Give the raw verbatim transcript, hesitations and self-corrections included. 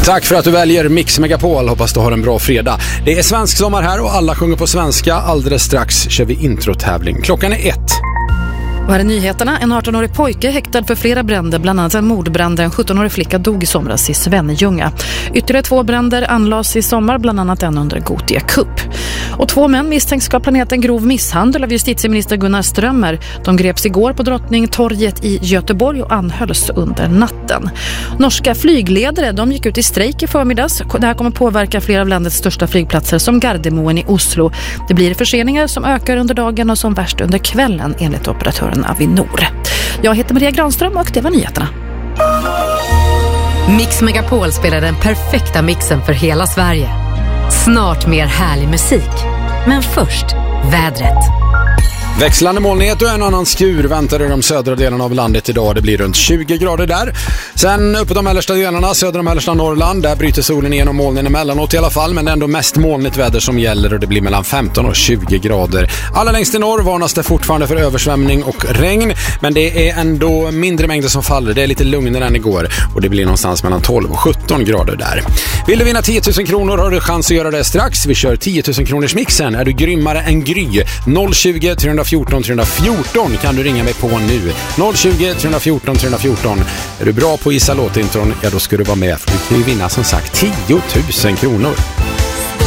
Tack för att du väljer Mix Megapol. Hoppas du har en bra fredag. Det är svensk sommar här och alla sjunger på svenska. Alldeles strax kör vi introtävling. Klockan är ett. Och här är nyheterna. En arton-årig pojke häktad för flera bränder, bland annat en mordbrand. En sjutton-årig flicka dog i somras i Svenljunga. Ytterligare två bränder anlades i sommar, bland annat en under Gothia Cup. Och två män misstänks ska ha planerat en grov misshandel av justitieminister Gunnar Strömmer. De greps igår på Drottningtorget i Göteborg och anhölls under natten. Norska flygledare, de gick ut i strejk i förmiddags. Det här kommer påverka flera av landets största flygplatser som Gardermoen i Oslo. Det blir förseningar som ökar under dagen och som värst under kvällen enligt operatören Avinor. Jag heter Maria Granström och det var nyheterna. Mix Megapol spelar den perfekta mixen för hela Sverige. Snart mer härlig musik. Men först, vädret. Växlande molnighet och en annan skur väntar i de södra delarna av landet idag. Det blir runt tjugo grader där. Sen uppe de mellersta delarna, södra och mellersta Norrland, där bryter solen igenom molnen emellanåt i alla fall. Men det är ändå mest molnigt väder som gäller och det blir mellan femton och tjugo grader. Allra längst i norr varnas det fortfarande för översvämning och regn. Men det är ändå mindre mängder som faller. Det är lite lugnare än igår och det blir någonstans mellan tolv och sjutton grader där. Vill du vinna tio tusen kronor har du chans att göra det strax. Vi kör tio tusen kronors mixen. Är du grymmare än Gry? noll tjugo, tre fjorton, tre fjorton kan du ringa mig på nu. noll tjugo, tre fjorton, tre fjorton. Är du bra på att gissa låtintron, ja då ska du vara med. För du kan ju vinna som sagt tio tusen kronor.